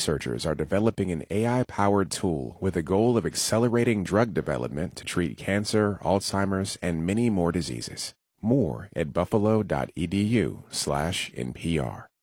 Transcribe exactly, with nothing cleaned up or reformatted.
researchers are developing an A I-powered tool with the goal of accelerating drug development to treat cancer, Alzheimer's, and many more diseases. More at buffalo dot e d u slash N P R.